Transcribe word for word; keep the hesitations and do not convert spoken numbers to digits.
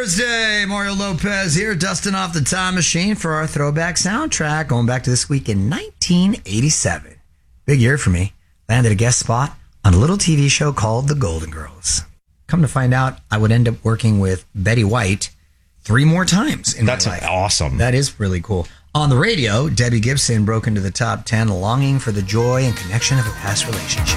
Thursday, Mario Lopez here, dusting off the time machine for our throwback soundtrack, going back to this week in nineteen eighty-seven. Big year for me. Landed a guest spot on a little T V show called The Golden Girls. Come to find out, I would end up working with Betty White three more times in That's my life. awesome. That is really cool. On the radio, Debbie Gibson broke into the top ten, longing for the joy and connection of a past relationship.